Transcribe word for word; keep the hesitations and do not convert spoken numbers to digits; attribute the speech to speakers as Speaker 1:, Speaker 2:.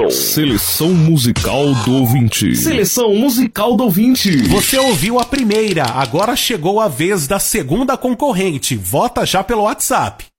Speaker 1: Seleção musical do ouvinte.
Speaker 2: Seleção musical do ouvinte.
Speaker 3: Você ouviu a primeira, agora chegou a vez da segunda concorrente. Vota já pelo WhatsApp.